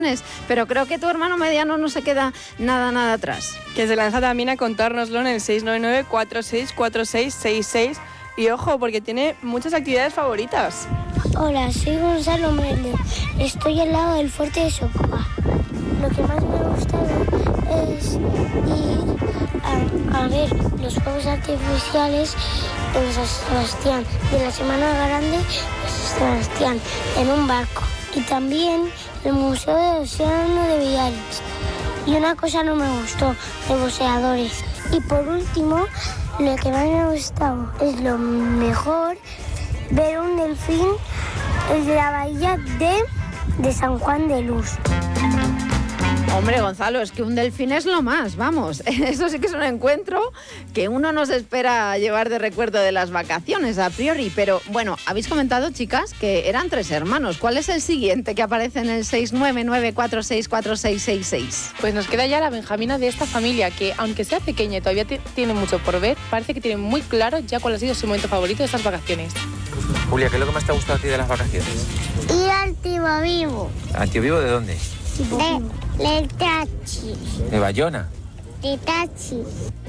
Pero creo que tu hermano mediano no se queda nada atrás. Que se lanza también a contárnoslo en el 699-464666. Y ojo, porque tiene muchas actividades favoritas. Hola, soy Gonzalo Méndez. Estoy al lado del fuerte de Socoa. Lo que más me ha gustado es ir a ver los fuegos artificiales en San Sebastián. De la Semana Grande de San Sebastián, en un barco. Y también el Museo del Océano de Biarritz. Y una cosa no me gustó, de buceadores. Y por último, lo que más me ha gustado es lo mejor, ver un delfín en la bahía de San Juan de Luz. Hombre, Gonzalo, es que un delfín es lo más, vamos. Eso sí que es un encuentro que uno no se espera llevar de recuerdo de las vacaciones a priori. Pero bueno, habéis comentado, chicas, que eran 3 hermanos. ¿Cuál es el siguiente que aparece en el 699464666? Pues nos queda ya la Benjamina de esta familia, que aunque sea pequeña y todavía tiene mucho por ver, parece que tiene muy claro ya cuál ha sido su momento favorito de estas vacaciones. Julia, ¿qué es lo que más te ha gustado a ti de las vacaciones? Ir al Tío Vivo. ¿A Tío Vivo de dónde? De Tachi. ¿De Bayona? De Tachi.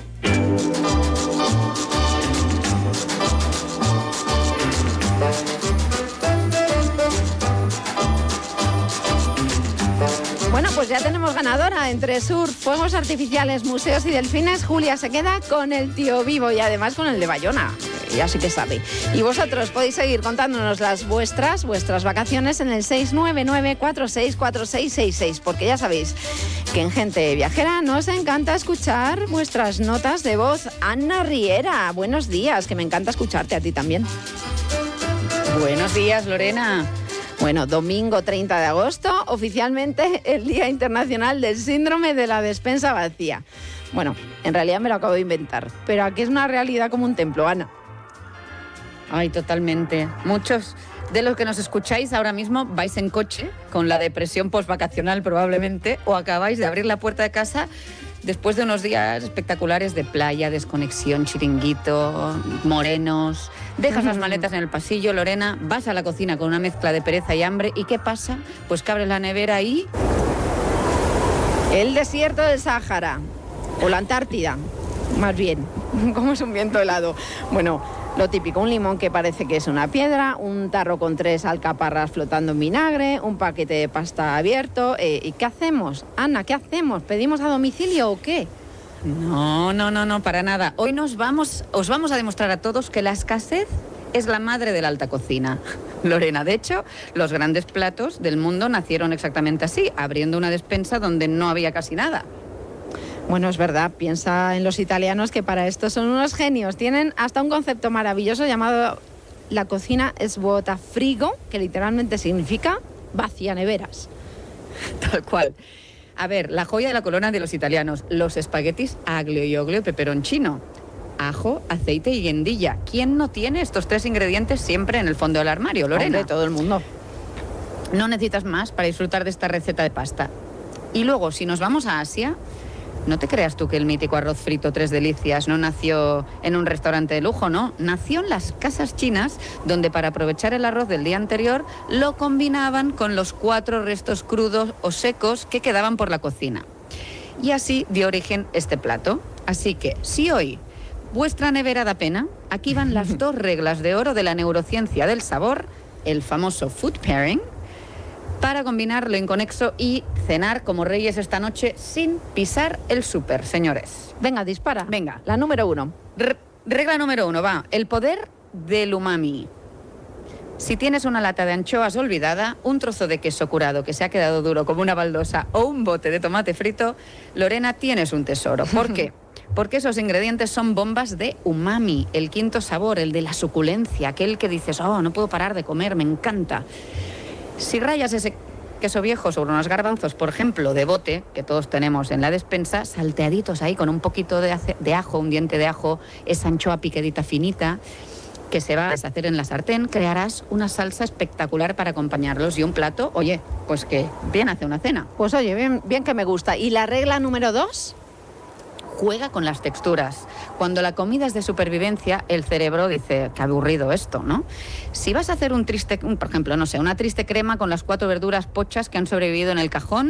Bueno, pues ya tenemos ganadora entre surf, fuegos artificiales, museos y delfines. Julia se queda con el Tío Vivo y además con el de Bayona. Ya sí que sabe. Y vosotros podéis seguir contándonos las vuestras vacaciones en el 699464666, porque ya sabéis que en Gente Viajera nos encanta escuchar vuestras notas de voz. Ana Riera, buenos días, que me encanta escucharte a ti también. Buenos días, Lorena. Bueno, domingo 30 de agosto, oficialmente el Día Internacional del Síndrome de la Despensa Vacía. Bueno, en realidad me lo acabo de inventar, pero aquí es una realidad como un templo, Ana. Ay, totalmente. Muchos de los que nos escucháis ahora mismo vais en coche con la depresión postvacacional probablemente, o acabáis de abrir la puerta de casa después de unos días espectaculares de playa, desconexión, chiringuito, morenos. Dejas las maletas en el pasillo, Lorena, vas a la cocina con una mezcla de pereza y hambre. ¿Y qué pasa? Pues que abres la nevera y... el desierto del Sáhara, o la Antártida, más bien, como es un viento helado. Bueno, lo típico, un limón que parece que es una piedra, un tarro con 3 alcaparras flotando en vinagre, un paquete de pasta abierto. ¿Y qué hacemos? Ana, ¿qué hacemos? ¿Pedimos a domicilio o qué? No, para nada. Hoy os vamos a demostrar a todos que la escasez es la madre de la alta cocina. Lorena, de hecho, los grandes platos del mundo nacieron exactamente así, abriendo una despensa donde no había casi nada. Bueno, es verdad, piensa en los italianos, que para esto son unos genios. Tienen hasta un concepto maravilloso llamado la cocina svuota frigo, que literalmente significa vacía neveras. Tal cual. A ver, la joya de la corona de los italianos, los espaguetis aglio y olio y peperoncino. Ajo, aceite y guindilla. ¿Quién no tiene estos 3 ingredientes siempre en el fondo del armario, Lorena? Hombre, todo el mundo. No necesitas más para disfrutar de esta receta de pasta. Y luego, si nos vamos a Asia, no te creas tú que el mítico arroz frito 3 delicias no nació en un restaurante de lujo, ¿no? Nació en las casas chinas, donde para aprovechar el arroz del día anterior lo combinaban con los 4 restos crudos o secos que quedaban por la cocina. Y así dio origen este plato. Así que, si hoy vuestra nevera da pena, aquí van las 2 reglas de oro de la neurociencia del sabor, el famoso food pairing, para combinar lo inconexo y cenar como reyes esta noche sin pisar el súper, señores. Venga, dispara. Venga. La número 1. Regla número 1, va. El poder del umami. Si tienes una lata de anchoas olvidada, un trozo de queso curado que se ha quedado duro como una baldosa o un bote de tomate frito, Lorena, tienes un tesoro. ¿Por qué? Porque esos ingredientes son bombas de umami, el quinto sabor, el de la suculencia, aquel que dices, oh, no puedo parar de comer, me encanta. Si rayas ese queso viejo sobre unos garbanzos, por ejemplo, de bote, que todos tenemos en la despensa, salteaditos ahí con un poquito de ajo, un diente de ajo, esa anchoa piquedita finita, que se va a deshacer en la sartén, crearás una salsa espectacular para acompañarlos y un plato, oye, pues que bien hace una cena. Pues oye, bien que me gusta. ¿Y la regla número 2? Juega con las texturas. Cuando la comida es de supervivencia, el cerebro dice, qué aburrido esto, ¿no? Si vas a hacer por ejemplo, no sé, una triste crema con las 4 verduras pochas que han sobrevivido en el cajón,